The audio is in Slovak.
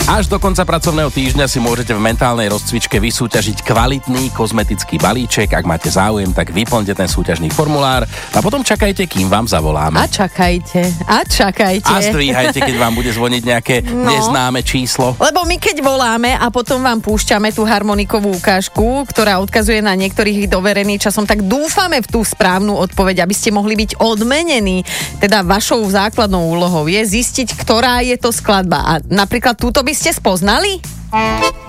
Až do konca pracovného týždňa si môžete v mentálnej rozcvičke vysúťažiť kvalitný kozmetický balíček. Ak máte záujem, tak vyplňte ten súťažný formulár a potom čakajte, kým vám zavoláme. A čakajte. A zdvíhajte, keď vám bude zvoniť nejaké neznáme číslo. Lebo my keď voláme a potom vám púšťame tú harmonikovú ukážku, ktorá odkazuje na niektorých doverený časom, tak dúfame v tú správnu odpoveď, aby ste mohli byť odmenení. Teda vašou základnou úlohou je zistiť, ktorá je to skladba. A napríklad túto by ste spoznali?